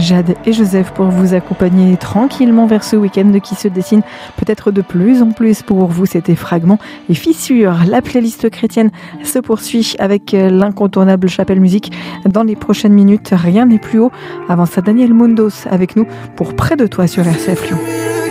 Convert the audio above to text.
Jade et Joseph pour vous accompagner tranquillement vers ce week-end qui se dessine peut-être de plus en plus pour vous. C'était Fragments et Fissures. La playlist chrétienne se poursuit avec l'incontournable Chapelle Musique dans les prochaines minutes. Rien n'est plus haut. Avant ça, Daniel Mundos avec nous pour Près de toi sur RCF Lyon.